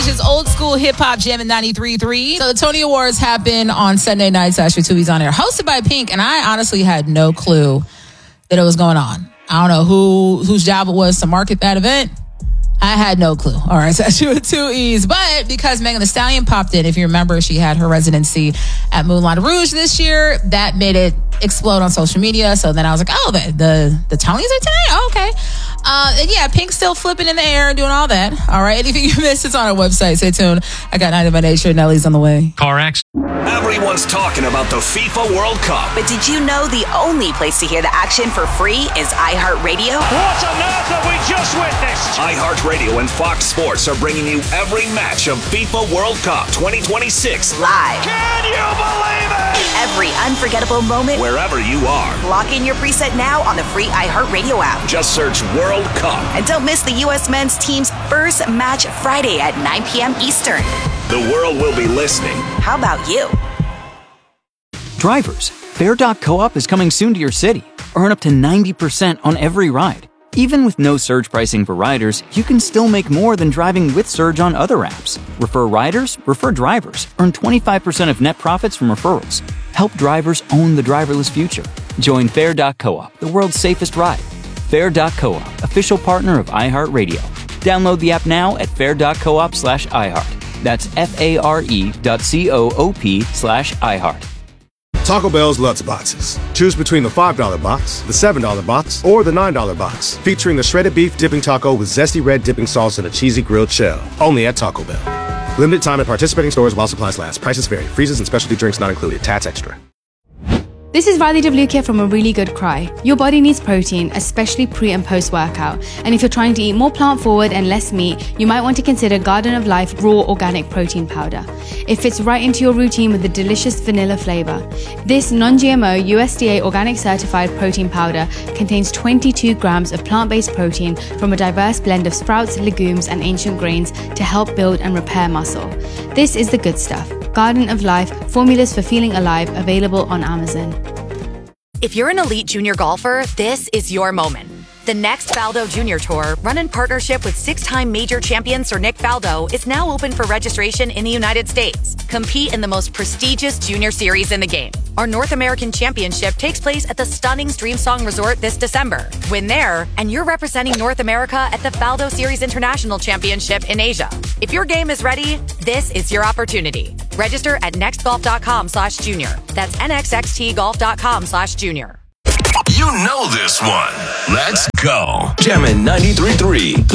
It's old school hip hop jam in 93.3. So the Tony Awards happen on Sunday nights. Ashley Tui's on air, hosted by Pink, and I honestly had no clue that it was going on. I don't know whose job it was to market that event. I had no clue. All right, so Ashley with two E's. But because Megan Thee Stallion popped in, if you remember, she had her residency at Moulin Rouge this year. That made it explode on social media. So then I was like, oh, the Tonys are tonight? Oh, okay. And yeah, Pink's still flipping in the air, doing all that. All right, anything you missed, it's on our website. Stay tuned. I got 90 by Nature. Nelly's on the way. CarX. Everyone's talking about the FIFA World Cup. But did you know the only place to hear the action for free is iHeartRadio? What on earth have we just witnessed? iHeartRadio and Fox Sports are bringing you every match of FIFA World Cup 2026 Live. Can you believe it? Every unforgettable moment. wherever you are. Lock in your preset now on the free iHeartRadio app. Just search World Cup. And don't miss the U.S. men's team's first match Friday at 9 p.m. Eastern. The world will be listening. How about you? Drivers, Fair.coop is coming soon to your city. Earn up to 90% on every ride. Even with no surge pricing for riders, you can still make more than driving with Surge on other apps. Refer riders, refer drivers. Earn 25% of net profits from referrals. Help drivers own the driverless future. Join Fair.coop, the world's safest ride. Fair.coop, official partner of iHeartRadio. Download the app now at fair.coop/iHeart. That's FARE.coop/iHeart. Taco Bell's Lutz Boxes. Choose between the $5 box, the $7 box, or the $9 box. Featuring the shredded beef dipping taco with zesty red dipping sauce and a cheesy grilled shell. Only at Taco Bell. Limited time at participating stores while supplies last. Prices vary. Freezes and specialty drinks not included. Tats extra. This is Riley WK from A Really Good Cry. Your body needs protein, especially pre and post workout. And if you're trying to eat more plant forward and less meat, you might want to consider Garden of Life Raw Organic Protein Powder. It fits right into your routine with a delicious vanilla flavor. This non-GMO USDA organic certified protein powder contains 22 grams of plant-based protein from a diverse blend of sprouts, legumes, and ancient grains to help build and repair muscle. This is the good stuff. Garden of Life, formulas for feeling alive, available on Amazon. If you're an elite junior golfer, this is your moment. The next Faldo Junior Tour, run in partnership with six-time major champion Sir Nick Faldo, is now open for registration in the United States. Compete in the most prestigious junior series in the game. Our North American Championship takes place at the stunning Streamsong Resort this December. Win there, and you're representing North America at the Faldo Series International Championship in Asia. If your game is ready, this is your opportunity. Register at nextgolf.com/junior. That's nxxtgolf.com/junior. You know this one. Let's go. Jammin' 93.3.